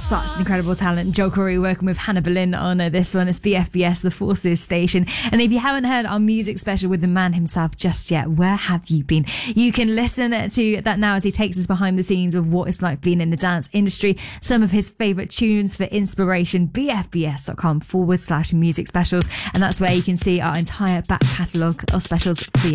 such an incredible talent. Joel Corey working with Hannah Boleyn on this one. It's BFBS, the Forces station. And if you haven't heard our music special with the man himself just yet, where have you been? You can listen to that now as he takes us behind the scenes of what it's like being in the dance industry. Some of his favourite tunes for inspiration, bfbs.com/music specials. And that's where you can see our entire back catalogue of specials for you.